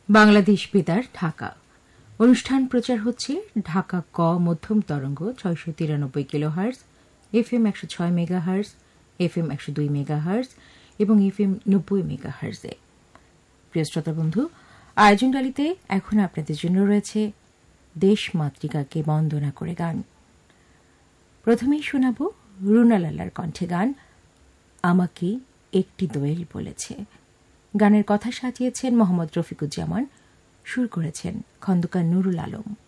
বাংলাদেশ বেতার ঢাকা অনুষ্ঠান প্রচার হচ্ছে ঢাকা ক মধ্যম তরঙ্গ ৬৯৩ kilohertz, FM ১০৬ megahertz, FM ১০২ megahertz এবং এফএম ৯০ মেগাহার্টজে। প্রিয় শ্রোতা বন্ধু, আয়োজনডালিতে এখন আপনাদের জন্য রয়েছে দেশ মাতৃকাকে বন্দনা করে গান। প্রথমেই শোনাব রুনা লালার কণ্ঠে গান আমাকে একটি দোয়েল বলেছে। গানের কথা সাজিয়েছেন মোহাম্মদ রফিকুজ্জামান, সুর করেছেন খন্দকার নুরুল আলম।